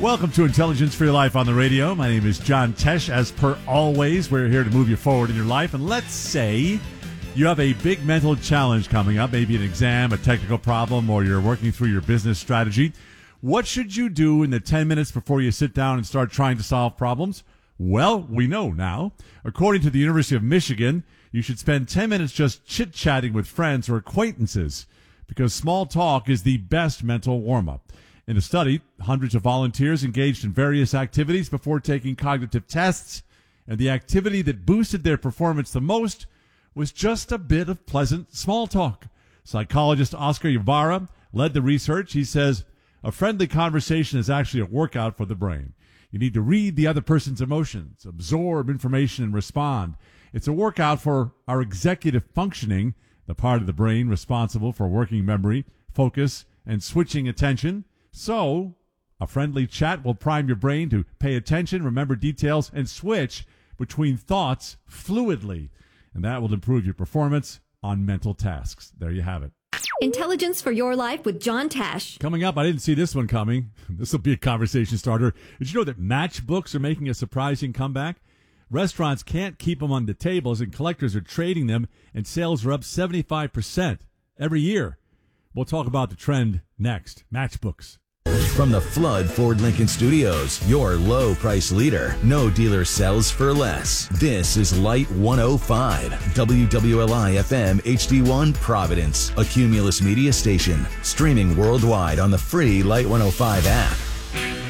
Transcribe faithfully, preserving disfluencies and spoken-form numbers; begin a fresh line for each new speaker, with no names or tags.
Welcome to Intelligence for Your Life on the radio. My name is John Tesh. As per always, we're here to move you forward in your life. And let's say you have a big mental challenge coming up, maybe an exam, a technical problem, or you're working through your business strategy. What should you do in the ten minutes before you sit down and start trying to solve problems? Well, we know now. According to the University of Michigan, you should spend ten minutes just chit-chatting with friends or acquaintances because small talk is the best mental warm-up. In a study, hundreds of volunteers engaged in various activities before taking cognitive tests, and the activity that boosted their performance the most was just a bit of pleasant small talk. Psychologist Oscar Ybarra led the research. He says, a friendly conversation is actually a workout for the brain. You need to read the other person's emotions, absorb information, and respond. It's a workout for our executive functioning, the part of the brain responsible for working memory, focus, and switching attention. So, a friendly chat will prime your brain to pay attention, remember details, and switch between thoughts fluidly. And that will improve your performance on mental tasks. There you have it.
Intelligence for Your Life with John Tesh.
Coming up, I didn't see this one coming. This will be a conversation starter. Did you know that matchbooks are making a surprising comeback? Restaurants can't keep them on the tables, and collectors are trading them, and sales are up seventy-five percent every year. We'll talk about the trend next. Matchbooks.
From the Flood Ford Lincoln Studios, your low price leader. No dealer sells for less. This is Light one oh five, W W L I F M H D one Providence, a Cumulus media station. Streaming worldwide on the free Light one oh five app.